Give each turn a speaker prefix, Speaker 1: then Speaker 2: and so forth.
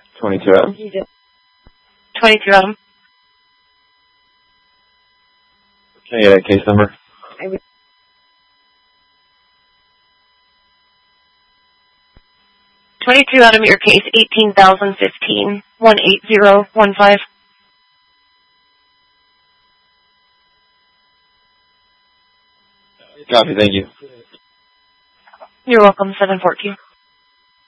Speaker 1: 22 Adam.
Speaker 2: 22 Adam.
Speaker 1: Can I get that case number?
Speaker 2: 22 Adam, your case 18,015 18015.
Speaker 1: Copy, thank you.
Speaker 2: You're welcome, 714.